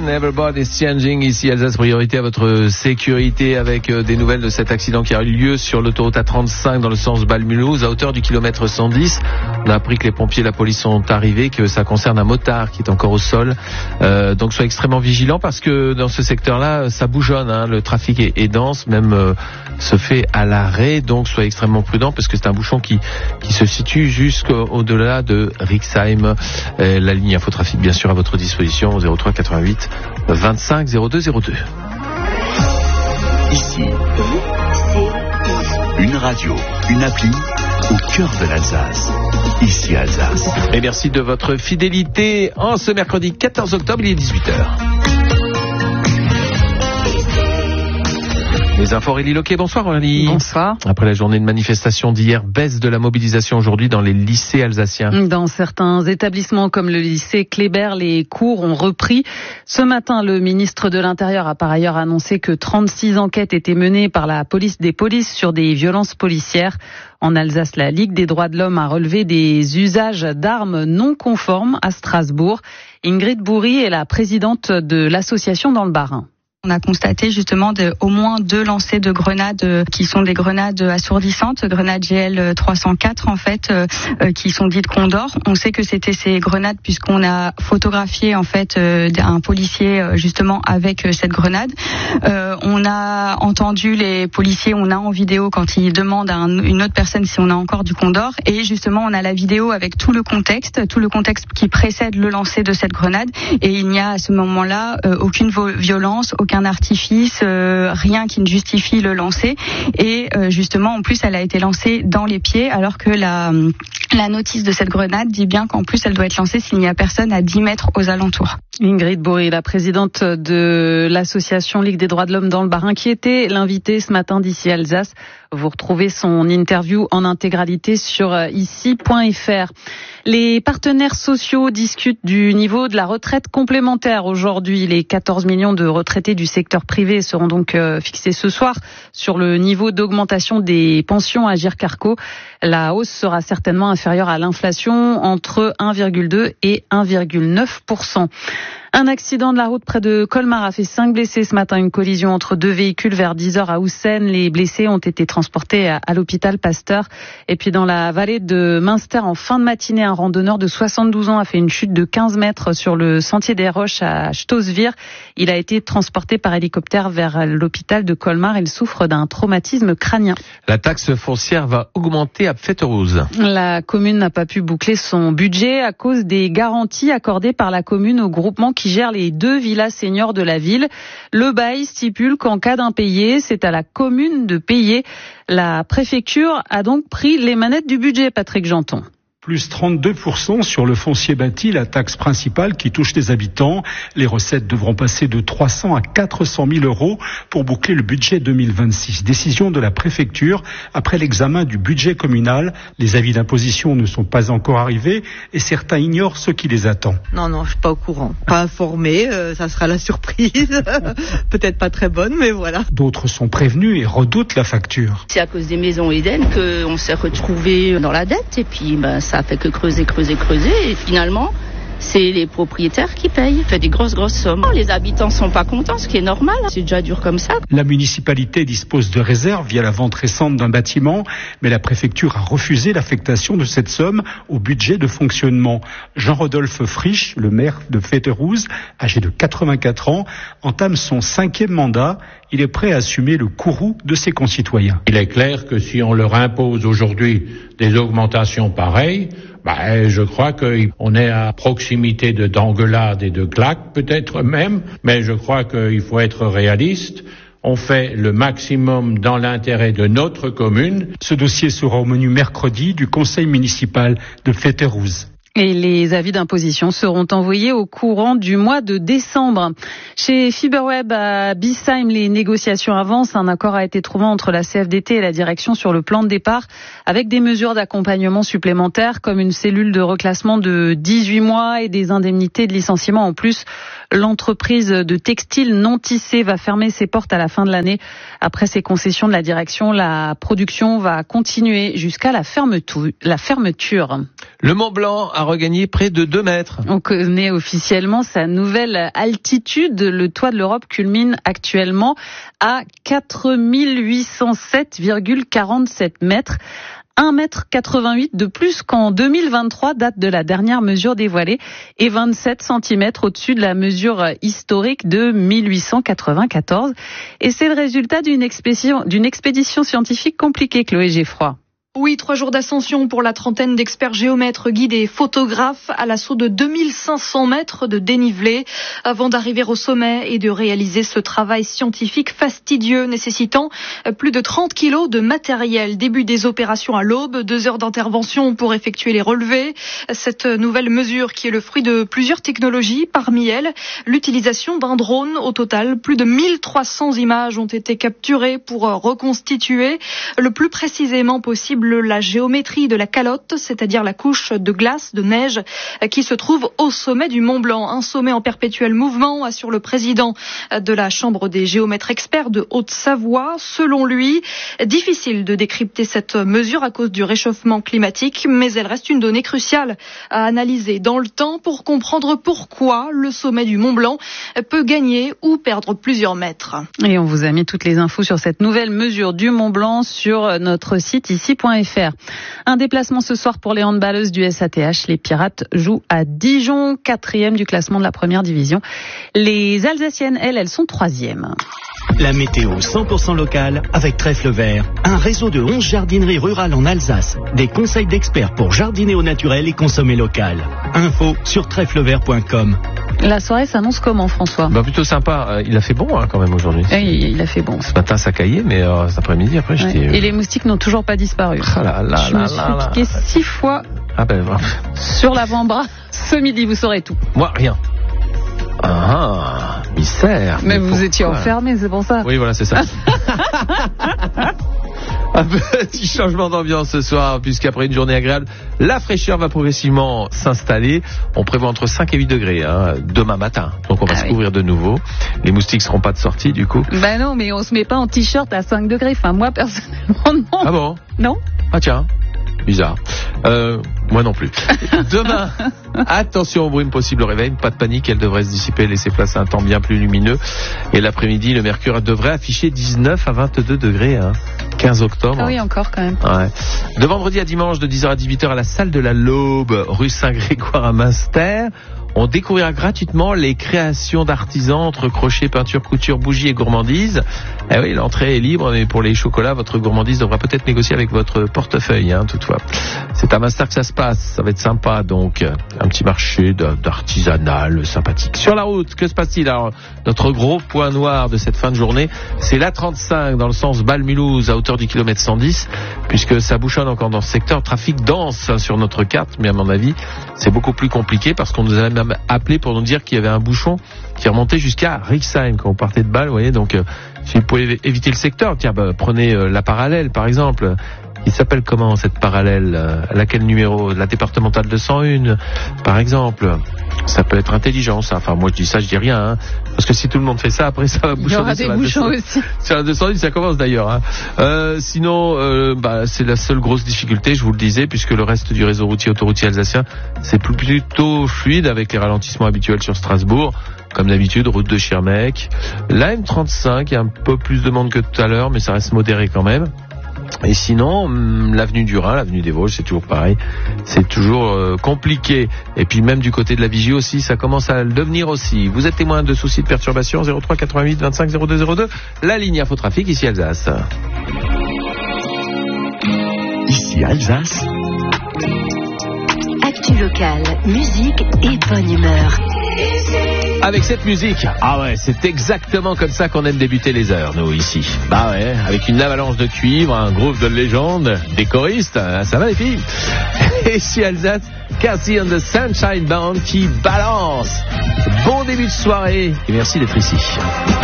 Weeknd, Everybody's Changing. Ici Alsace, priorité à votre sécurité avec des nouvelles de cet accident qui a eu lieu sur l'autoroute A35 dans le sens Bâle-Mulhouse à hauteur du kilomètre 110. On a appris que les pompiers et la police sont arrivés, que ça concerne un motard qui est encore au sol. Donc soyez extrêmement vigilants parce que dans ce secteur-là, ça bougeonne, hein. Le trafic est dense, même se fait à l'arrêt. Donc soyez extrêmement prudents parce que c'est un bouchon qui se situe jusqu'au-delà de Rixheim. La ligne Infotrafic, bien sûr, à votre disposition au 03 88 25 02 02. Ici, une radio, une appli au cœur de l'Alsace. Ici Alsace. Et merci de votre fidélité en ce mercredi 14 octobre, il est 18h. Les infos, Aurélie Loquet. Bonsoir Aurélie. Bonsoir. Après la journée de manifestation d'hier, baisse de la mobilisation aujourd'hui dans les lycées alsaciens. Dans certains établissements comme le lycée Kléber, les cours ont repris. Ce matin, le ministre de l'Intérieur a par ailleurs annoncé que 36 enquêtes étaient menées par la police des polices sur des violences policières. En Alsace, la Ligue des droits de l'homme a relevé des usages d'armes non conformes à Strasbourg. Ingrid Bourri est la présidente de l'association dans le Bas-Rhin. On a constaté justement au moins 2 lancers de grenades qui sont des grenades assourdissantes, grenades GL 304 en fait, qui sont dites Condor. On sait que c'était ces grenades puisqu'on a photographié en fait un policier justement avec cette grenade. On a entendu les policiers, on a en vidéo quand ils demandent à une autre personne si on a encore du Condor, et justement on a la vidéo avec tout le contexte qui précède le lancer de cette grenade, et il n'y a à ce moment-là aucune violence, aucun artifice, rien qui ne justifie le lancer, et justement en plus elle a été lancée dans les pieds alors que la notice de cette grenade dit bien qu'en plus elle doit être lancée s'il n'y a personne à 10 mètres aux alentours. Ingrid Bourri, la présidente de l'association Ligue des droits de l'homme dans le Bas-Rhin, qui était l'invitée ce matin d'Ici Alsace. Vous retrouvez son interview en intégralité sur ici.fr. Les partenaires sociaux discutent du niveau de la retraite complémentaire aujourd'hui. Les 14 millions de retraités du secteur privé seront donc fixés ce soir sur le niveau d'augmentation des pensions à Agirc-Arrco. La hausse sera certainement inférieure à l'inflation, entre 1,2 et 1,9%. Un accident de la route près de Colmar a fait 5 blessés ce matin. Une collision entre 2 véhicules vers 10h à Houssen. Les blessés ont été transportés à l'hôpital Pasteur. Et puis dans la vallée de Münster, en fin de matinée, un randonneur de 72 ans a fait une chute de 15 mètres sur le sentier des Roches à Stoßwir. Il a été transporté par hélicoptère vers l'hôpital de Colmar. Il souffre d'un traumatisme crânien. La taxe foncière va augmenter à Pfetterhouse. La commune n'a pas pu boucler son budget à cause des garanties accordées par la commune au groupement qui gère les 2 villas seniors de la ville. Le bail stipule qu'en cas d'impayé, c'est à la commune de payer. La préfecture a donc pris les manettes du budget, Patrick Janton. Plus 32% sur le foncier bâti, la taxe principale qui touche les habitants. Les recettes devront passer de 300 à 400 000 euros pour boucler le budget 2026. Décision de la préfecture après l'examen du budget communal. Les avis d'imposition ne sont pas encore arrivés et certains ignorent ce qui les attend. Non, je suis pas au courant. Pas informé, ça sera la surprise. Peut-être pas très bonne, mais voilà. D'autres sont prévenus et redoutent la facture. C'est à cause des maisons Eden qu'on s'est retrouvés dans la dette et puis ça a fait que creuser et finalement c'est les propriétaires qui payent. Ça fait des grosses sommes. Les habitants sont pas contents, ce qui est normal. C'est déjà dur comme ça. La municipalité dispose de réserves via la vente récente d'un bâtiment, mais la préfecture a refusé l'affectation de cette somme au budget de fonctionnement. Jean-Rodolphe Frisch, le maire de Pfetterhouse, âgé de 84 ans, entame son 5e mandat. Il est prêt à assumer le courroux de ses concitoyens. Il est clair que si on leur impose aujourd'hui des augmentations pareilles, je crois qu'on est à proximité d'engueulades et de claques, peut-être même, mais je crois qu'il faut être réaliste. On fait le maximum dans l'intérêt de notre commune. Ce dossier sera au menu mercredi du conseil municipal de Pfetterhouse. Et les avis d'imposition seront envoyés au courant du mois de décembre. Chez Fiberweb à Biesheim, les négociations avancent. Un accord a été trouvé entre la CFDT et la direction sur le plan de départ, avec des mesures d'accompagnement supplémentaires comme une cellule de reclassement de 18 mois et des indemnités de licenciement. En plus, l'entreprise de textile non tissé va fermer ses portes à la fin de l'année. Après ces concessions de la direction, la production va continuer jusqu'à la fermeture. Le Mont Blanc a regagné près de 2 mètres. On connaît officiellement sa nouvelle altitude. Le toit de l'Europe culmine actuellement à 4807,47 mètres. 1,88 m de plus qu'en 2023, date de la dernière mesure dévoilée, et 27 cm au-dessus de la mesure historique de 1894. Et c'est le résultat d'une expédition scientifique compliquée, Chloé Geffroy. Oui, 3 jours d'ascension pour la trentaine d'experts géomètres, guides et photographes à l'assaut de 2500 mètres de dénivelé avant d'arriver au sommet et de réaliser ce travail scientifique fastidieux nécessitant plus de 30 kilos de matériel. Début des opérations à l'aube, 2 heures d'intervention pour effectuer les relevés. Cette nouvelle mesure qui est le fruit de plusieurs technologies, parmi elles l'utilisation d'un drone. Au total, plus de 1300 images ont été capturées pour reconstituer le plus précisément possible la géométrie de la calotte, c'est-à-dire la couche de glace, de neige qui se trouve au sommet du Mont Blanc. Un sommet en perpétuel mouvement, assure le président de la Chambre des géomètres experts de Haute-Savoie. Selon lui, difficile de décrypter cette mesure à cause du réchauffement climatique, mais elle reste une donnée cruciale à analyser dans le temps pour comprendre pourquoi le sommet du Mont Blanc peut gagner ou perdre plusieurs mètres. Et on vous a mis toutes les infos sur cette nouvelle mesure du Mont Blanc sur notre site ici.fr. Un déplacement ce soir pour les handballeuses du SATH. Les Pirates jouent à Dijon, 4e du classement de la première division. Les Alsaciennes, elles sont 3e. La météo 100% locale avec Trèfle Vert, un réseau de 11 jardineries rurales en Alsace. Des conseils d'experts pour jardiner au naturel et consommer local. Info sur trèflevert.com. La soirée s'annonce comment, François ? Plutôt sympa. Il a fait bon quand même aujourd'hui. Il a fait bon. Ce matin ça caillait, mais cet après-midi après j'étais... Et les moustiques n'ont toujours pas disparu. Je me suis piqué 6 fois sur l'avant-bras. Ce midi, vous saurez tout. Moi, rien. Mystère. Mais vous étiez enfermé, c'est pour ça. Oui, voilà, c'est ça. Un petit changement d'ambiance ce soir, puisqu'après une journée agréable, la fraîcheur va progressivement s'installer. On prévoit entre 5 et 8 degrés demain matin. Donc on va se couvrir de nouveau. Les moustiques seront pas de sortie du coup. Non, mais on se met pas en t-shirt à 5 degrés. Enfin, moi personnellement, non. Ah bon ? Non. Ah tiens. Bizarre. Moi non plus. Demain, attention aux brumes possibles au réveil. Pas de panique, elle devrait se dissiper, laisser place à un temps bien plus lumineux. Et l'après-midi, le mercure devrait afficher 19 à 22 degrés. 15 octobre. Ah oui, encore quand même. Ouais. De vendredi à dimanche, de 10h à 18h à la salle de la Laube, rue Saint-Grégoire à Münster. On découvrira gratuitement les créations d'artisans entre crochet, peinture, couture, bougies et gourmandises. Eh oui, l'entrée est libre, mais pour les chocolats, votre gourmandise devra peut-être négocier avec votre portefeuille, toutefois. C'est à Münster que ça se passe, ça va être sympa, donc un petit marché d'artisanal sympathique. Sur la route, que se passe-t-il ? Alors, notre gros point noir de cette fin de journée, c'est l'A35 dans le sens Bâle-Mulhouse à hauteur du kilomètre 110, puisque ça bouchonne encore dans ce secteur. Trafic dense sur notre carte, mais à mon avis, c'est beaucoup plus compliqué parce qu'on nous a même appelé pour nous dire qu'il y avait un bouchon qui remontait jusqu'à Rixheim quand vous partez de Bâle, vous voyez, donc si vous pouvez éviter le secteur, prenez la parallèle par exemple. Il s'appelle comment cette parallèle ? À laquelle numéro ? La départementale 201 par exemple. Ça peut être intelligent ça. Enfin moi je dis ça, je dis rien parce que si tout le monde fait ça, après ça va bouchonner. Il y aura des bouchons aussi. Sur la 201 ça commence d'ailleurs. Sinon c'est la seule grosse difficulté, je vous le disais, puisque le reste du réseau routier autoroutier alsacien c'est plutôt fluide avec les ralentissements habituels sur Strasbourg. Comme d'habitude, route de Schirmeck. La M35, il y a un peu plus de monde que tout à l'heure, mais ça reste modéré quand même. Et sinon, l'avenue du Rhin, l'avenue des Vosges, c'est toujours pareil. C'est toujours compliqué. Et puis même du côté de la Vigie aussi, ça commence à le devenir aussi. Vous êtes témoin de soucis de perturbation, 03 88 25 02 02. La ligne Infotrafic, ici Alsace. Ici Alsace. Actu locale, musique et bonne humeur. Avec cette musique, c'est exactement comme ça qu'on aime débuter les heures, nous, ici. Avec une avalanche de cuivre, un groove de légende, des choristes, ça va les filles. Et ici Alsace, Cassie and the Sunshine Band qui balance. Bon début de soirée et merci d'être ici.